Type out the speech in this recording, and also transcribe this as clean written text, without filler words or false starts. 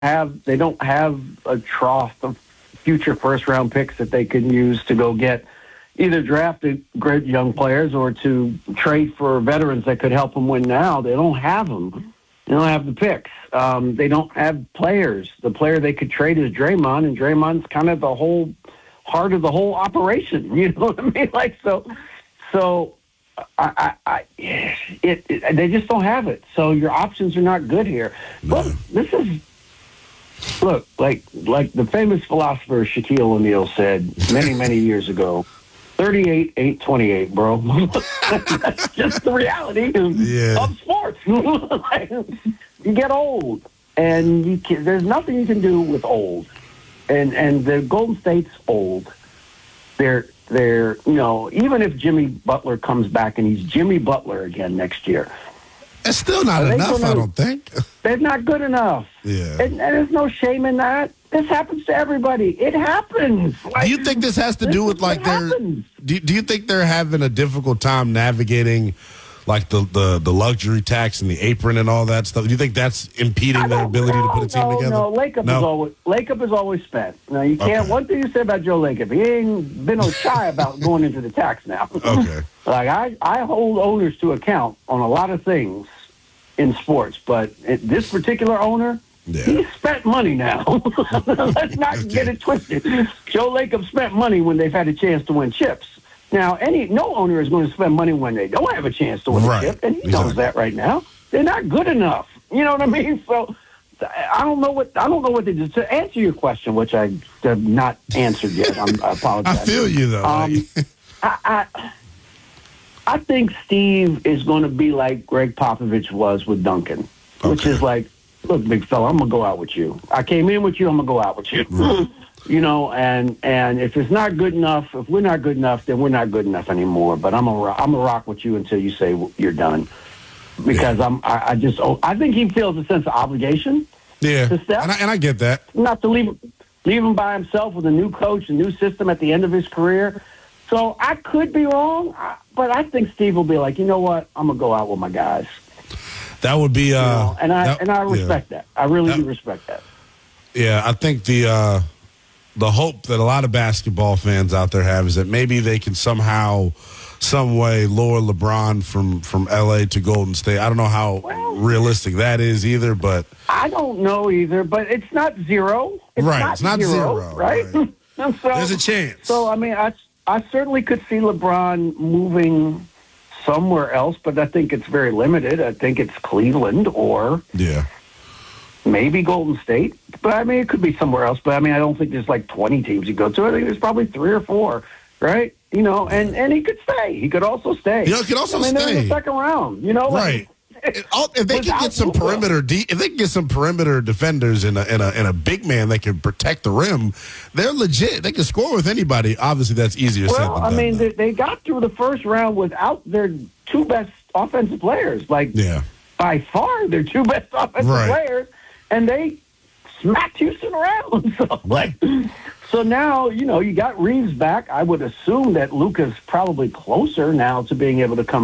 have a trough of future first round picks that they can use to go get either drafted great young players or to trade for veterans that could help them win now. They don't have them. They don't have the picks. They don't have players. The player they could trade is Draymond, and Draymond's kind of the whole heart of the whole operation. You know what I mean? Like, so they just don't have it. So your options are not good here. No. Look, like the famous philosopher Shaquille O'Neal said many, many years ago, 38 ain't 28, bro. That's just the reality of sports. You get old, and there's nothing you can do with old. And the Golden State's old. They're even if Jimmy Butler comes back and he's Jimmy Butler again next year. It's still not enough, I don't think. They're not good enough. Yeah. And there's no shame in that. This happens to everybody. It happens. Do you think this has to do with do you think they're having a difficult time navigating like the luxury tax and the apron and all that stuff? Do you think that's impeding their ability to put a team together? No, Lacob is always spent. Now you can't. Okay. One thing you say about Joe Lacob, he ain't been shy about going into the tax now. Okay. Like I hold owners to account on a lot of things in sports, but this particular owner, he spent money now. Let's not get it twisted. Joe Lacob spent money when they've had a chance to win chips. Now, no owner is going to spend money when they don't have a chance to win a chip, and he knows that right now. They're not good enough. You know what I mean? So I don't know what they did. To answer your question, which I have not answered yet, I apologize. I feel you though. I think Steve is going to be like Greg Popovich was with Duncan, which is like, look, big fella, I'm going to go out with you. I came in with you, I'm going to go out with you. Right. And if it's not good enough, if we're not good enough, then we're not good enough anymore. But I'm gonna rock with you until you say you're done, because I think he feels a sense of obligation. Yeah, to step, and I get that. Not to leave him by himself with a new coach, a new system at the end of his career. So I could be wrong, but I think Steve will be like, you know what, I'm gonna go out with my guys. That would be, and I respect that. I really do respect that. Yeah, I think the hope that a lot of basketball fans out there have is that maybe they can somehow, some way lower LeBron from L.A. to Golden State. I don't know how realistic that is either, but I don't know either. But it's not zero. It's not zero, right? So, there's a chance. So I mean, I certainly could see LeBron moving somewhere else, but I think it's very limited. I think it's Cleveland or maybe Golden State. But I mean, it could be somewhere else. But I mean, I don't think there's like 20 teams you go to. I think there's probably 3 or 4, right? And he could stay. He could also stay. He could also stay. They're in the second round, right? If they can get some perimeter, if they can get some perimeter defenders and a big man that can protect the rim, they're legit. They can score with anybody. Obviously, that's easier said than done. Well, I mean, they got through the first round without their 2 best offensive players. By far, their 2 best offensive players, and they smacked Houston around. So now, you got Reeves back. I would assume that Luka's probably closer now to being able to come